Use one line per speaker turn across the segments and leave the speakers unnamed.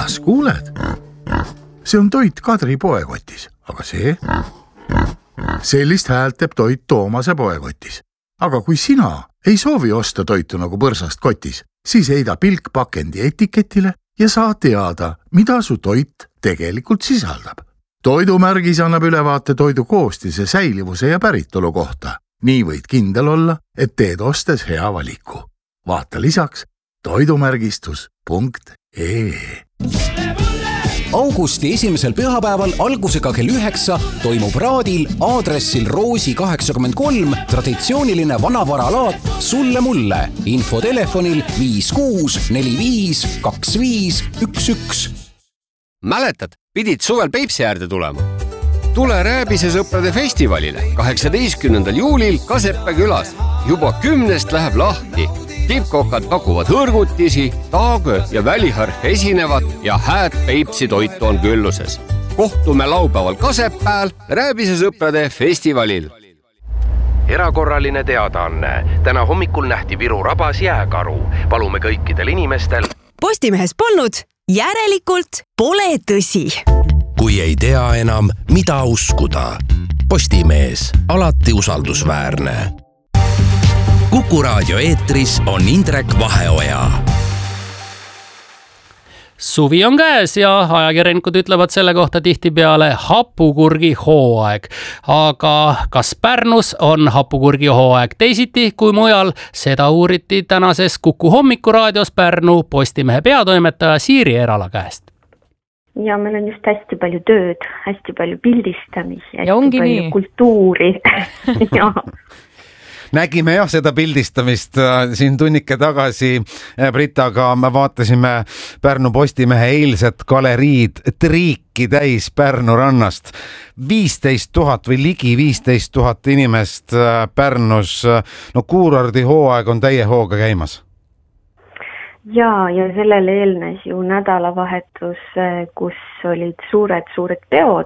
kas kuuled? See on toit Kadri poekotis, aga see? Sellist häält teeb toit Toomase poekotis. Aga kui sina ei soovi osta toitu nagu põrsast kotis, siis heida pilk pakendi etiketile ja saa teada, mida su toit tegelikult sisaldab. Toidumärgis annab ülevaate toidu koostise, säilivuse ja päritolu kohta. Nii võid kindel olla, et teed ostes hea valiku. Vaata lisaks toidumärgistus.ee.
Augusti esimesel pühapäeval algusega kell 9 toimub Raadil aadressil Roosi 83 traditsiooniline vanavaralaat Sulle mulle. Info telefonil 5645 2511.
Mäletad, pidid suvel Peipsi äärde tulema? Tule Rääbise sõprade festivalile 18. juulil Kaseppe külas. Juba 10 läheb lahti. Tippkokad pakuvad hõrgutisi, taagö ja väliharf esinevad ja hääd Peipsi toitu on külluses. Kohtume laupäeval Kasepääl Rääbise sõprade festivalil.
Erakorraline teadaanne. Täna hommikul nähti Viru rabas jääkaru. Palume kõikidel inimestel.
Postimehes polnud, järelikult pole tõsi.
Kui ei tea enam, mida uskuda. Postimees, alati usaldusväärne. Kuku raadio eetris on Indrek Vaheoja.
Suvi on käes ja ajakirjanikud ütlevad selle kohta tihtipeale hapukurgi hooaeg. Aga kas Pärnus on hapukurgi hooaeg teisiti kui mujal? Seda uuriti tänases Kuku hommikuraadios Pärnu Postimehe peatoimetaja Siiri Erala käest.
Ja meil on just hästi palju tööd, hästi palju pildistamisi, hästi
ongi
palju
nii.
kultuuri. Ja.
Nägime jah seda pildistamist siin tunnike tagasi Britaga. Me vaatasime Pärnu Postimehe eilset galeriid triiki täis Pärnu rannast. 15 000 või ligi 15 000 inimest Pärnus. No kuurordi hooaeg on täie hooga käimas.
Ja sellele eelnes ju nädalavahetus, kus olid suured peod.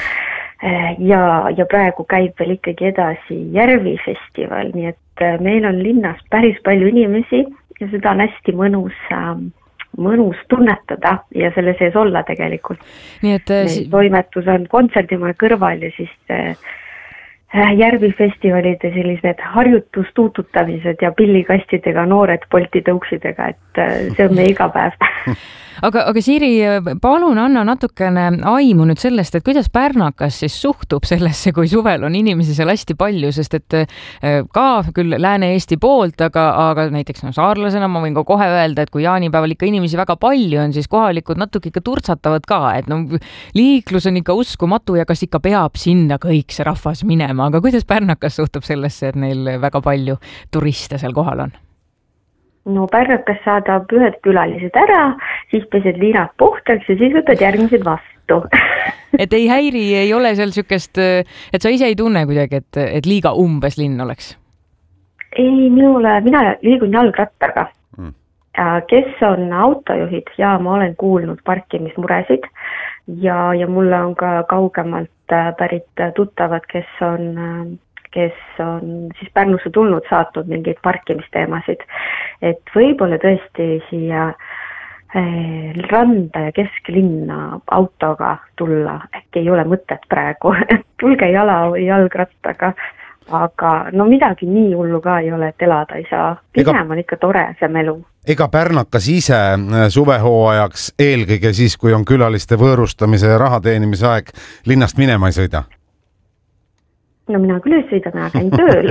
Ja praegu käib veel ikkagi edasi Järvifestival, nii et meil on linnas päris palju inimesi ja seda on hästi mõnus tunnetada ja selle sees olla tegelikult.
Nii et
toimetus on kontserdimaja kõrval ja siis Järvifestivalide sellised harjutustuututamised ja pillikastidega noored Bolti tõuksidega, et see on meie iga päev.
Aga Siiri, palun anna natukene aimu nüüd sellest, et kuidas pärnakas siis suhtub sellesse, kui suvel on inimesi seal hästi palju, sest et ka küll Lääne-Eesti poolt, aga näiteks saarlasena ma võin ka kohe öelda, et kui jaanipäeval ikka inimesi väga palju on, siis kohalikud natuke ikka turtsatavad ka, et liiklus on ikka uskumatu ja kas ikka peab sinna kõik see rahvas minema, aga kuidas pärnakas suhtub sellesse, et neil väga palju turiste seal kohal on?
No pärnakas saadab ühed külalised ära, siis pesed liinad puhtaks ja siis võtad järgmised vastu.
Et ei häiri, ei ole seal sükest, et sa ise ei tunne kuidagi, et liiga umbes linn oleks?
Ei, mina liigun jalgrattaga. Kes on autojuhid ja ma olen kuulnud parkimismuresid ja mulle on ka kaugemalt pärit tuttavad, kes on siis Pärnusse tulnud, saatnud mingeid parkimisteemasid. Et võib-olla tõesti siia randa ja kesklinna autoga tulla, äkki ei ole mõtet praegu. Tulge jalgrattaga, aga midagi nii hullu ka ei ole, et elada ei saa. Pigem on ikka tore see melu.
Ega pärnakas ise suvehooajaks eelkõige siis, kui on külaliste võõrustamise ja raha teenimise aeg, linnast minema ei sõida?
No mina küll ei sõida, mina käin tööl.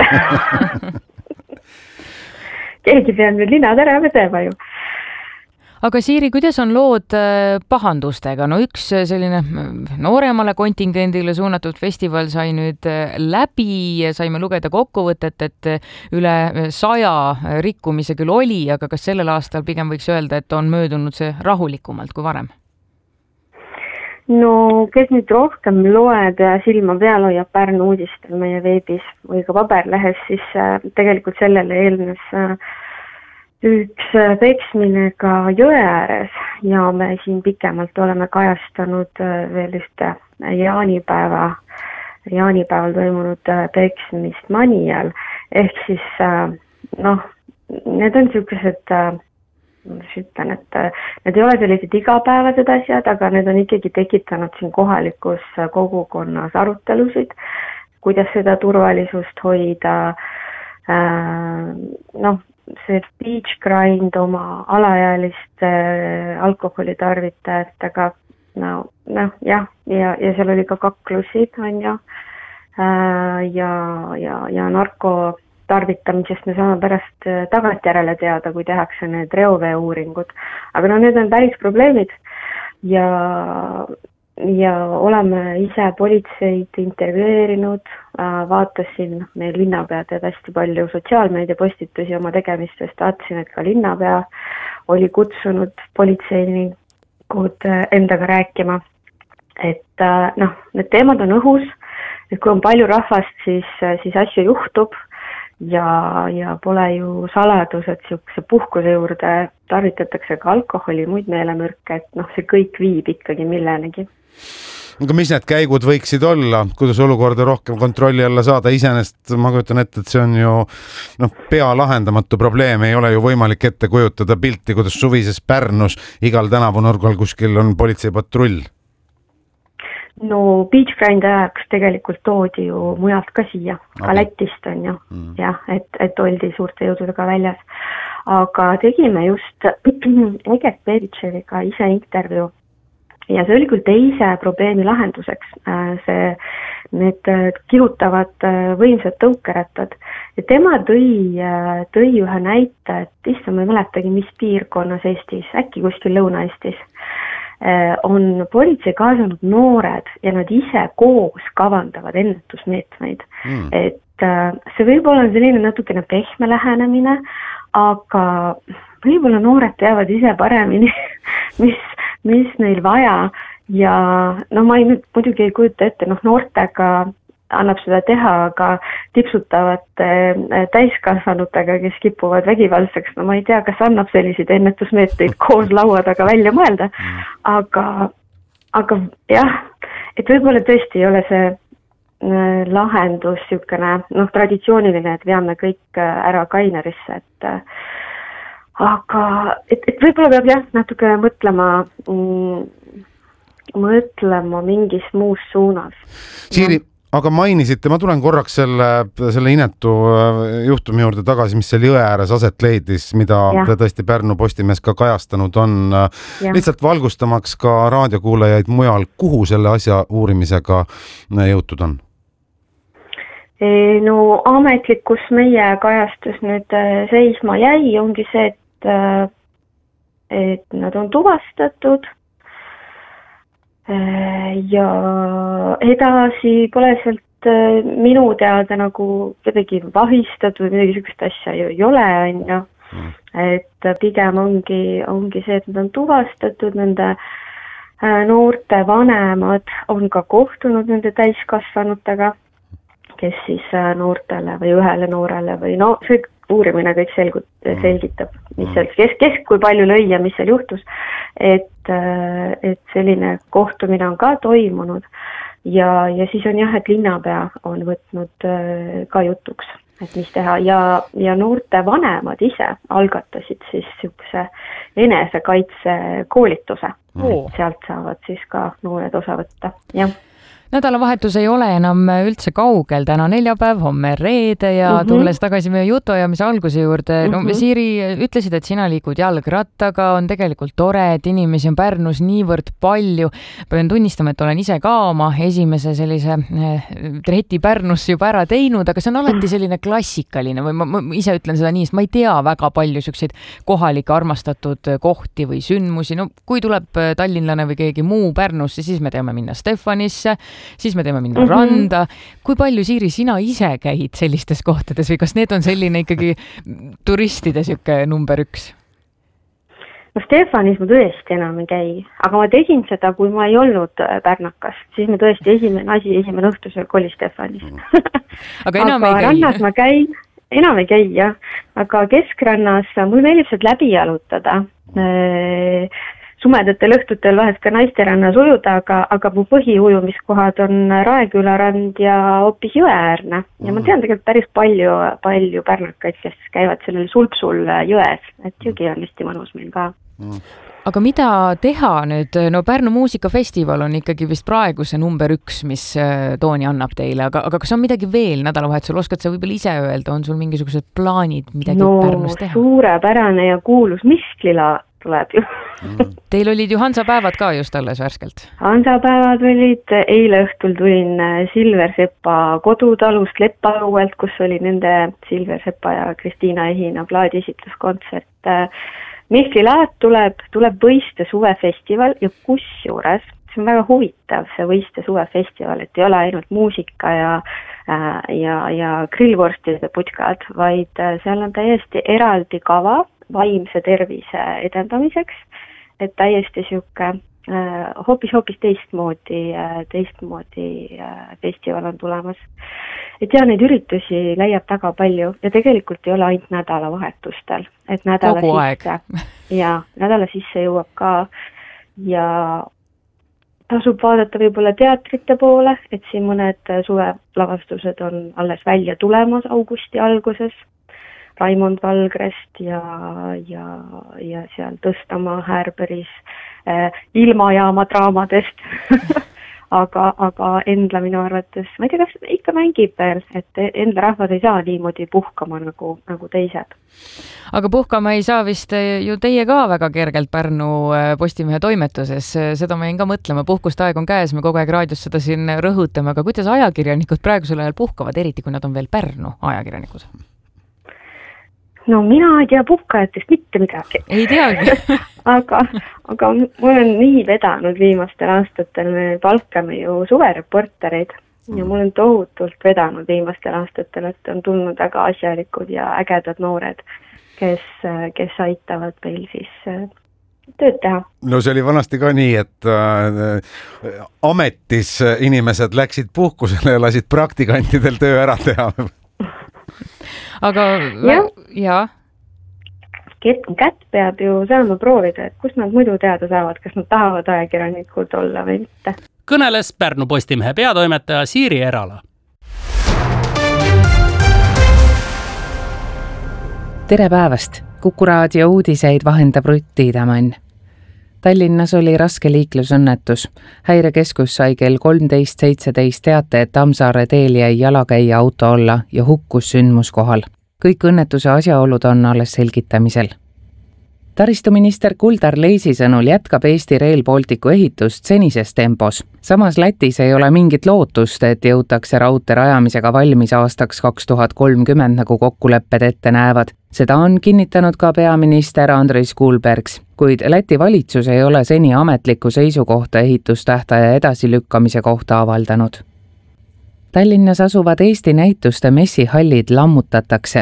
Keegi peab nüüd linnad ära vedema ju.
Aga Siiri, kuidas on lood pahandustega? No üks selline nooremale kontingendile suunatud festival sai nüüd läbi ja saime lugeda kokkuvõtet, et üle 100 rikkumise küll oli, aga kas sellel aastal pigem võiks öelda, et on möödunud see rahulikumalt kui varem?
No kes nüüd rohkem loeb ja silma peal hoiab Pärnu uudistel meie veebis või ka paberlehes, siis tegelikult sellele eelnes üks peksmine ka jõe ääres ja me siin pikemalt oleme kajastanud veel ühte jaanipäeval toimunud peksmist Manial. Ehk siis, need on sellised ütlen, et need ei ole sellised igapäevased asjad, aga need on ikkagi tekitanud siin kohalikus kogukonnas arutelusid, kuidas seda turvalisust hoida. See beach grind oma alaealiste alkoholitarvitajatega, ja seal oli ka kaklusid, on ju, ja narko tarvitamisest me saame pärast tagantjärele teada, kui tehakse need reovee uuringud. Aga need on päris probleemid ja oleme ise politseid intervjueerinud, vaatasin, meil linnapea teeb hästi palju sotsiaalmeedia postitusi oma tegemistest, vaatasin, et ka linnapea oli kutsunud politseinikud endaga rääkima, et need teemad on õhus, et kui on palju rahvast, siis asju juhtub. Ja pole ju saladus, et siukse puhkuse juurde tarvitatakse ka alkoholi, muid meelemürke, et see kõik viib ikkagi millenegi.
Aga mis need käigud võiksid olla, kuidas olukorda rohkem kontrolli alla saada? Iseenesest ma kujutan ette, et see on ju pea lahendamatu probleem, ei ole ju võimalik ette kujutada pilti, kuidas suvises Pärnus igal tänavunurgal kuskil on politseipatrull.
No beach grind ajaks tegelikult toodi ju mujalt ka siia, ka Lätist on ju, jah, et oldi suurte jõududega väljas. Aga tegime just Eget Bevitševiga ise intervjuu ja see oli küll teise probleemi lahenduseks, need kihutavad võimsad tõukerattad. Ja tema tõi ühe näite, et ma ei mäletagi, mis piirkonnas Eestis, äkki kuskil Lõuna-Eestis, on politsei kaasanud noored ja nad ise koos kavandavad ennetusmeetmeid. Et see võib-olla on selline natukene pehme lähenemine, aga võib-olla noored teavad ise paremini, mis neil vaja ja ma muidugi ei kujuta ette, noortega annab seda teha, aga tipsutavate täiskasvanutega, kes kipuvad vägivaldseks, ma ei tea, kas annab selliseid ennetusmeetmeid koos laua taga välja mõelda, aga jah, et võib-olla tõesti ei ole see lahendus niisugune traditsiooniline, et veame kõik ära Kainerisse, aga et võib-olla peab jah natuke mõtlema mingis muus suunas.
Siiri, aga mainisite, ma tulen korraks selle inetu juhtumi juurde tagasi, mis seal jõe ääres aset leidis, mida tõesti Pärnu Postimees ka kajastanud on. Lihtsalt valgustamaks ka raadiokuulajaid mujal, kuhu selle asja uurimisega jõutud on?
No ametlik, kus meie kajastus nüüd seisma jäi, ongi see, et nad on tuvastatud ja edasi pole sealt minu teada nagu kedagi vahistatud või midagi sellist asja ju ei ole, on ju. Et pigem ongi see, et nad on tuvastatud, nende noorte vanemad on ka kohtunud nende täiskasvanutega, kes siis noortele või ühele noorele või see uurimine kõik selgitab, mis seal, kes kui palju lõi ja mis seal juhtus, et selline kohtumine on ka toimunud ja siis on jah, et linnapea on võtnud ka jutuks, et mis teha ja noorte vanemad ise algatasid siis niisuguse enesekaitse koolituse, sealt saavad siis ka noored osa võtta, jah.
Nädalavahetus ei ole enam üldse kaugel, täna neljapäev, homme reede ja tulles tagasi meie jutuajamise alguse juurde. Siiri, ütlesid, et sina liigud jalgrattaga, on tegelikult tore, et inimesi on Pärnus niivõrd palju. Pean tunnistama, et olen ise ka oma esimese sellise treti Pärnus juba ära teinud, aga see on alati selline klassikaline või ma ise ütlen seda nii, sest ma ei tea väga palju selliseid kohalikke armastatud kohti või sündmusi. No kui tuleb tallinlane või keegi muu Pärnusse, siis me teame minna Stefanisse, siis me teeme minna randa. Kui palju, Siiri, sina ise käid sellistes kohtades või kas need on selline ikkagi turistide siuke number 1?
No Stefanis ma tõesti enam ei käi, aga ma tegin seda, kui ma ei olnud pärnakas, siis me tõesti esimene õhtusöök oli Stefanis.
Aga enam ei käi?
Rannas ma käin, enam ei käi, jah. Aga keskrannas mul meeldib sealt läbi jalutada. sumedatel õhtutel vahest ka naisterannas ujuda, aga mu põhiujumiskohad on Raeküla rand ja hoopis Jõeäärne. Ja ma tean tegelikult päris palju pärnakaid, kes käivad sellel sulpsul jões, et jõgi on hästi mõnus meil ka.
Aga mida teha nüüd? No Pärnu muusikafestival on ikkagi vist praegu see number 1, mis tooni annab teile, aga kas on midagi veel nädalavahetusel? Oskad sa võib-olla ise öelda, on sul mingisugused plaanid midagi Pärnus teha?
Suurepärane ja kuulus Misklila tuleb ju.
Teil olid ju Hansapäevad ka just alles värskelt.
Hansapäevad olid, eile õhtul tulin Silversepa kodutalust Leppaõuelt, kus oli nende Silversepa ja Kristiina Ehina plaadiesitluskontsert. Mislilaat tuleb Võiste suvefestival ja kusjuures, see on väga huvitav, see Võiste suvefestival, et ei ole ainult muusika ja grillvorstide putkad, vaid seal on täiesti eraldi kava vaimse tervise edendamiseks, et täiesti sihuke hoopis teistmoodi festival on tulemas. Et ja neid üritusi leiab väga palju ja tegelikult ei ole ainult nädalavahetustel, et nädala sisse jõuab ka ja tasub vaadata võib-olla teatrite poole, et siin mõned suvelavastused on alles välja tulemas augusti alguses. Raimond Valgrest ja seal Tõstamaa Härberis ilmajaama draamadest. aga Endla minu arvates, ma ei tea, kas ikka mängib veel, et Endla rahvad ei saa niimoodi puhkama nagu teised.
Aga puhkama ei saa vist ju teie ka väga kergelt Pärnu Postimehe toimetuses. Seda ma jäin ka mõtlema, puhkust aeg on käes, me kogu aeg raadios seda siin rõhutame, aga kuidas ajakirjanikud praegusel ajal puhkavad, eriti kui nad on veel Pärnu ajakirjanikud?
No mina ei tea puhkajatest mitte midagi.
Ei teagi.
aga mul on nii vedanud viimastel aastatel, me palkame ju suvereportereid ja mul on tohutult vedanud viimastel aastatel, et on tulnud väga asjalikud ja ägedad noored, kes aitavad meil siis tööd teha.
No see oli vanasti ka nii, et ametis inimesed läksid puhkusele ja lasid praktikantidel töö ära teha.
Aga jaa.
Kätt peab ju saama proovida, et kus nad muidu teada saavad, kas nad tahavad ajakirjanikud olla või mitte.
Kõneles Pärnu Postimehe peatoimetaja Siiri Erala.
Tere päevast! Kuku raadio uudiseid vahendab Rutt Tiidemann. Tallinnas oli raske liiklusõnnetus. Häirekeskus sai kell 13.17 teate, et Tammsaare teel jäi jalakäija auto alla ja hukkus sündmuskohal. Kõik õnnetuse asjaolud on alles selgitamisel. Taristuminister Kuldar Leisi sõnul jätkab Eesti Rail Balticu ehitust senises tempos. Samas Lätis ei ole mingit lootust, et jõutakse raudtee rajamisega valmis aastaks 2030, nagu kokkulepped ette näevad. Seda on kinnitanud ka peaminister Andris Kulbergs, kuid Läti valitsus ei ole seni ametlikku seisukohta ehitustähtaja edasilükkamise kohta avaldanud. Tallinnas asuvad Eesti näituste messihallid lammutatakse.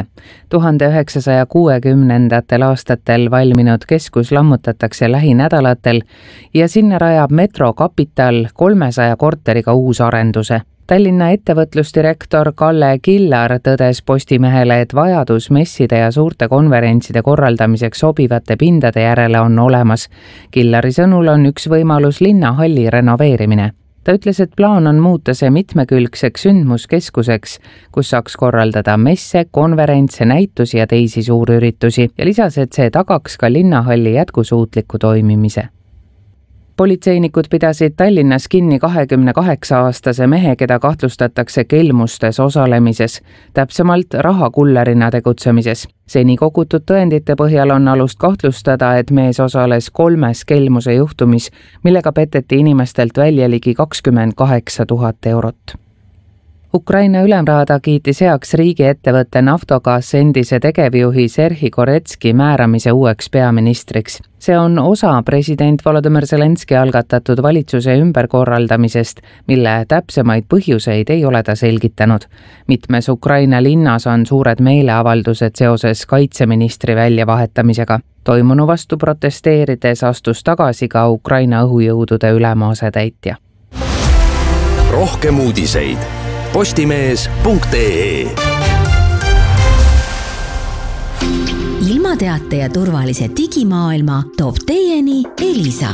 1960. aastatel valminud keskus lammutatakse lähinädalatel ja sinna rajab Metro Capital 300 korteriga uusarenduse. Tallinna ettevõtlusdirektor Kalle Killar tõdes Postimehele, et vajadus messide ja suurte konverentside korraldamiseks sobivate pindade järele on olemas. Killari sõnul on üks võimalus linnahalli renoveerimine. Ta ütles, et plaan on muuta see mitmekülgseks sündmuskeskuseks, kus saaks korraldada messe, konverentse, näitusi ja teisi suurüritusi ja lisas, et see tagaks ka linnahalli jätkusuutliku toimimise. Politseinikud pidasid Tallinnas kinni 28-aastase mehe, keda kahtlustatakse kelmustes osalemises, täpsemalt rahakullerina tegutsemises. Seni kogutud tõendite põhjal on alust kahtlustada, et mees osales 3 kelmuse juhtumis, millega peteti inimestelt välja ligi 28 000 eurot. Ukraina ülemraada kiitis heaks riigiettevõtte Naftogaz endise tegevjuhi Serhi Koretski määramise uueks peaministriks. See on osa president Volodymyr Zelenski algatatud valitsuse ümberkorraldamisest, mille täpsemaid põhjuseid ei ole ta selgitanud. Mitmes Ukraina linnas on suured meeleavaldused seoses kaitseministri väljavahetamisega. Toimunu vastu protesteerides astus tagasi ka Ukraina õhujõudude ülema asetäitja.
Rohkem uudiseid postimees.ee.
Ilma
ebateate ja turvalise digimaailma toob teieni Elisa.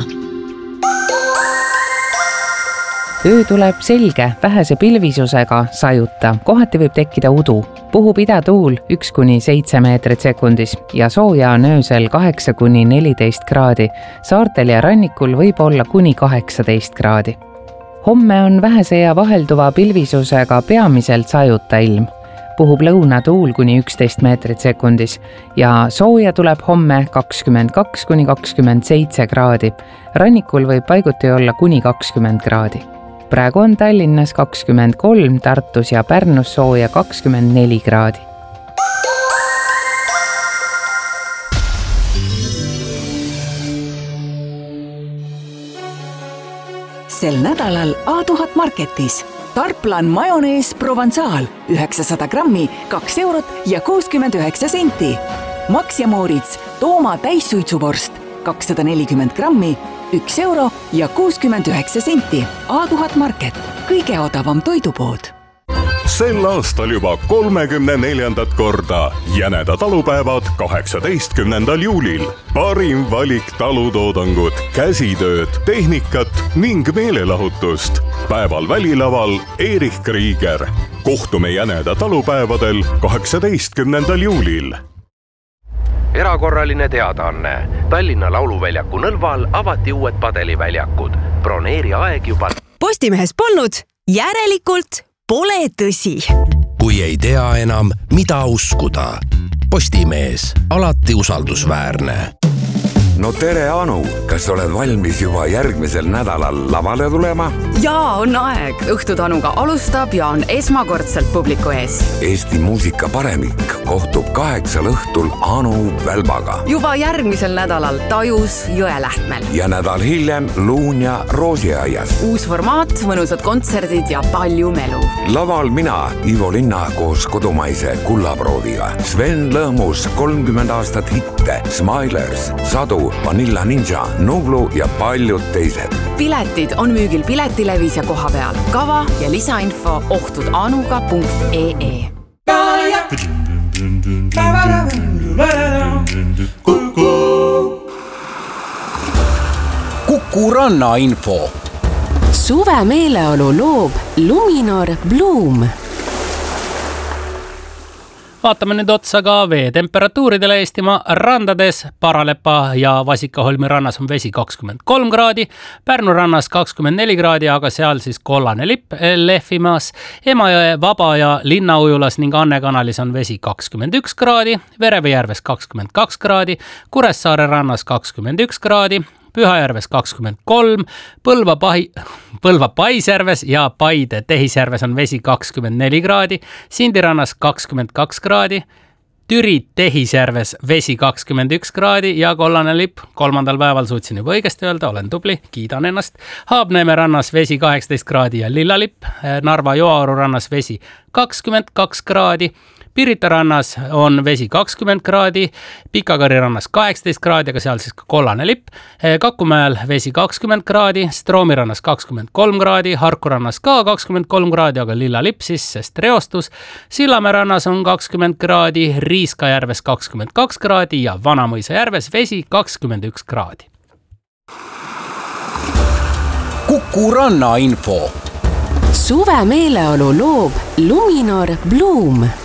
Öö tuleb selge, vähese pilvisusega sajuta, kohati võib tekkida udu. Puhub idatuul 1-7 meetrit sekundis ja sooja on öösel 8-14 kraadi. Saartel ja rannikul võib olla kuni 18 kraadi. Homme on vähese ja vahelduva pilvisusega peamiselt sajuta ilm. Puhub lõunatuul kuni 11 meetrit sekundis ja sooja tuleb homme 22-27 kraadi. Rannikul võib paiguti olla kuni 20 kraadi. Praegu on Tallinnas 23, Tartus ja Pärnus sooja 24 kraadi.
Sel nädalal A1000 Marketis. Tarplan majonees Provençal 900 grammi, 2 eurot ja 69 senti. Max ja Moritz Tooma täissuitsuvorst 240 grammi, 1 euro ja 69 senti. A1000 Market, kõige odavam toidupood.
Sel aastal juba 34. korda Jäneda talupäevad 18. juulil. Parim valik talutoodangut, käsitööd, tehnikat ning meelelahutust. Päeval välilaval Erich Krieger. Kohtume Jäneda talupäevadel 18. juulil.
Erakorraline teadaanne. Tallinna Lauluväljaku Nõlval avati uued padeliväljakud. Broneeri aeg juba.
Postimehes polnud, järelikult pole tõsi.
Kui ei tea enam, mida uskuda. Postimees, alati usaldusväärne.
No tere, Anu! Kas oled valmis juba järgmisel nädalal lavale tulema?
Jaa, on aeg. Õhtutanuga alustab ja on esmakordselt publiku ees.
Eesti muusika paremik kohtub 8 õhtul Anu Välbaga.
Juba järgmisel nädalal Tajus Jõelähtmel.
Ja nädal hiljem Luunja Roosiaias.
Uus formaat, mõnusad kontserdid ja palju melu.
Laval mina, Ivo Linna koos kodumaise kullaprooviga. Sven Lõhmus 30 aastat hitte, Smilers, Sadu, Vanilla Ninja, Nublu ja paljud teised.
Piletid on müügil Piletilevis ja koha peal. Kava ja lisainfo ohtudanuga.ee.
Kuku Ranna info.
Suve meeleolu loob Luminor Bloom.
Vaatame nüüd otsa ka veetemperatuuridele Eestimaa randades. Paralepa ja Vasikaholmi rannas on vesi 23 kraadi, Pärnu rannas 24 kraadi, aga seal siis kollane lipp lehvimas. Emajõe, Vaba ja Linnaujulas ning Anne kanalis on vesi 21 kraadi, Verevejärves 22 kraadi, Kuressaare rannas 21 kraadi, Pühajärves 23, Põlva Paisjärves ja Paide Tehisjärves on vesi 24 kraadi, Sindirannas 22 kraadi, Türi Tehisjärves vesi 21 kraadi ja kollane lipp 3. päeval suutsin juba õigesti öelda, olen tubli, kiidan ennast. Haabneeme rannas vesi 18 kraadi ja lilla lipp, Narva Joaoru rannas vesi 22 kraadi, Pirita rannas on vesi 20 kraadi, Pikakari rannas 18 kraadi, aga seal siis ka kollane lipp. Kakumäel vesi 20 kraadi, Stroomi rannas 23 kraadi, Harku rannas ka 23 kraadi, aga lilla lipp siis, sest reostus. Sillamäe rannas on 20 kraadi, Riiska järves 22 kraadi ja Vanamõisa järves vesi 21 kraadi.
Kuku Ranna info.
Suve meeleolu loob Luminor Bloom.